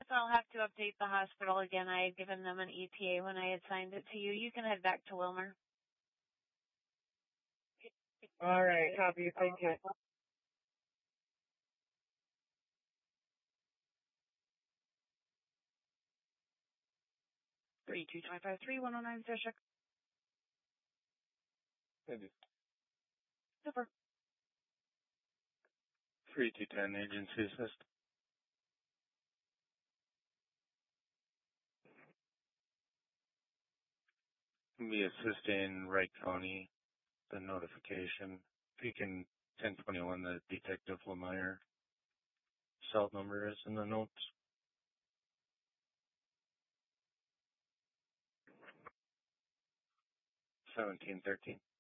So I'll have to update the hospital again. I had given them an ETA when I had signed it to you. You can head back to Wilmer. All right, copy. Thank you. Three two 109 Fisher. Super. 3210 agency assist. Be assisting Wright County, the notification. Beacon 1021, the Detective Lemire cell number is in the notes. 1713.